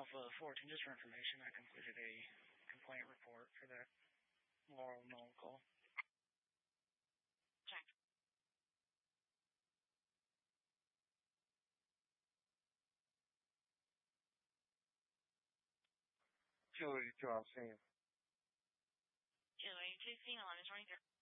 Alpha 14, just for information, I completed a complaint report for that Laurel Knoll call. Check. 282, I'll see you. 282, alarm is running through.